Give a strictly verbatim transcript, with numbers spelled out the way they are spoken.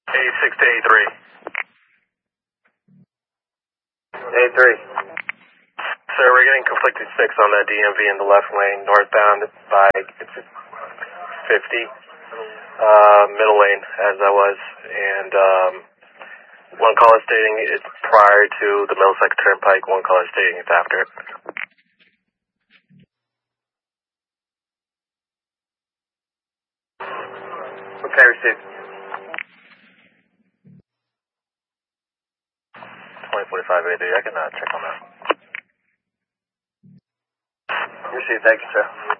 eighty-six to eighty-three. eighty-three. Sir, we're getting conflicting six on that D M V in the left lane, northbound by fifty. Uh, middle lane, as I was, and um, one call is stating it's prior to the Middlesex Turnpike, one call is stating it's after it. Okay, received. twenty forty-five A D, I can uh, check on that. Received, thank you, sir.